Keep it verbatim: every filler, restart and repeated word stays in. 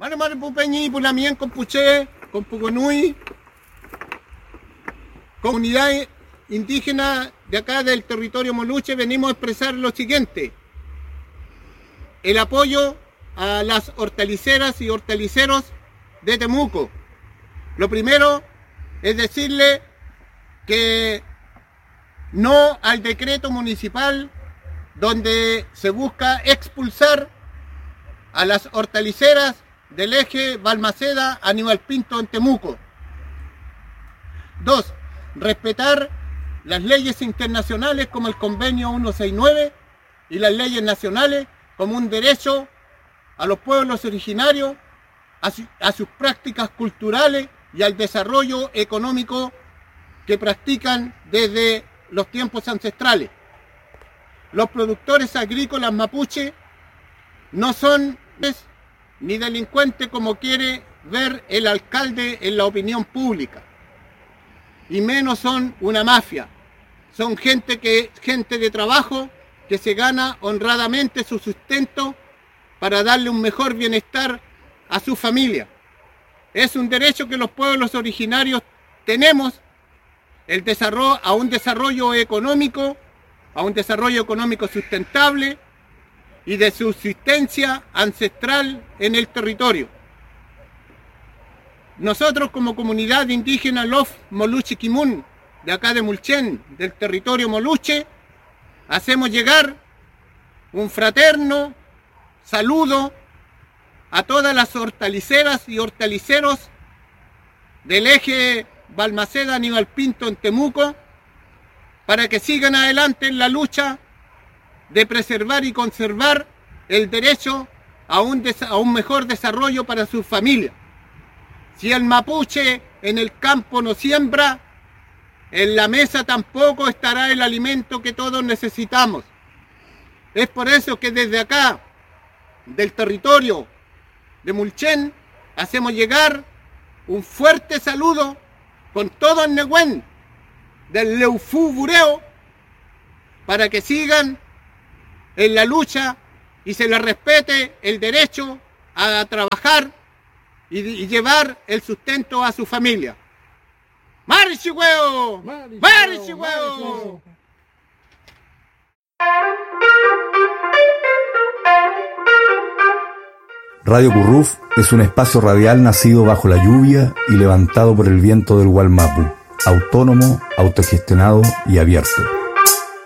Mare Mare Pupeñi, Pulamien, Compuché, Compuconui, comunidad indígena de acá del territorio Moluche, venimos a expresar lo siguiente: el apoyo a las hortaliceras y hortaliceros de Temuco. Lo primero es decirle que no al decreto municipal donde se busca expulsar a las hortaliceras del eje Balmaceda Aníbal Pinto en Temuco. Dos, respetar las leyes internacionales como el convenio ciento sesenta y nueve y las leyes nacionales como un derecho a los pueblos originarios, a, su, a sus prácticas culturales y al desarrollo económico que practican desde los tiempos ancestrales. Los productores agrícolas mapuche no son ni delincuentes como quiere ver el alcalde en la opinión pública, y menos son una mafia. Son gente, que, gente de trabajo que se gana honradamente su sustento para darle un mejor bienestar a su familia. Es un derecho que los pueblos originarios tenemos, el desarrollo, a un desarrollo económico, a un desarrollo económico sustentable y de subsistencia ancestral en el territorio. Nosotros como comunidad indígena Lof Moluche Kimun, de acá de Mulchen, del territorio Moluche, hacemos llegar un fraterno saludo a todas las hortaliceras y hortaliceros del eje Balmaceda Aníbal Pinto en Temuco, para que sigan adelante en la lucha de preservar y conservar el derecho a un, a un mejor desarrollo para sus familias. Si el mapuche en el campo no siembra, en la mesa tampoco estará el alimento que todos necesitamos. Es por eso que desde acá, del territorio de Mulchen, hacemos llegar un fuerte saludo con todo el Nehuen del Leufú Bureo, para que sigan en la lucha y se les respete el derecho a trabajar y, y llevar el sustento a su familia. ¡Marichihueo! ¡Marichihueo! Radio Curruf es un espacio radial nacido bajo la lluvia y levantado por el viento del Gualmapu, autónomo, autogestionado y abierto.